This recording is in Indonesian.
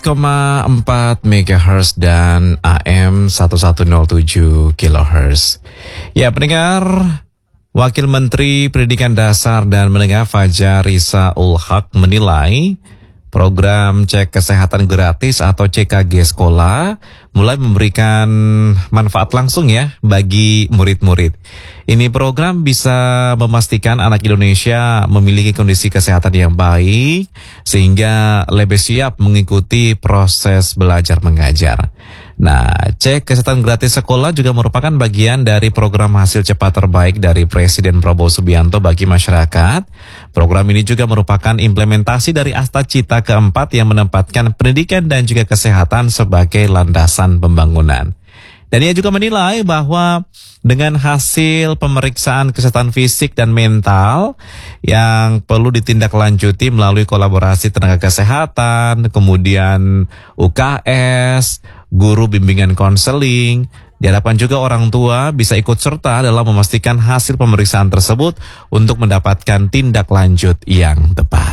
4 MHz dan AM 1107 kHz. Ya, pendengar, Wakil Menteri Pendidikan Dasar dan Menengah Fajar Risaul Haq menilai program cek kesehatan gratis atau CKG sekolah mulai memberikan manfaat langsung ya bagi murid-murid. Ini program bisa memastikan anak Indonesia memiliki kondisi kesehatan yang baik sehingga lebih siap mengikuti proses belajar mengajar. Nah, cek kesehatan gratis sekolah juga merupakan bagian dari program hasil cepat terbaik dari Presiden Prabowo Subianto bagi masyarakat. Program ini juga merupakan implementasi dari Asta Cita keempat yang menempatkan pendidikan dan juga kesehatan sebagai landasan pembangunan. Dan ia juga menilai bahwa dengan hasil pemeriksaan kesehatan fisik dan mental yang perlu ditindaklanjuti melalui kolaborasi tenaga kesehatan, kemudian UKS, guru bimbingan konseling, diharapkan juga orang tua bisa ikut serta dalam memastikan hasil pemeriksaan tersebut untuk mendapatkan tindak lanjut yang tepat.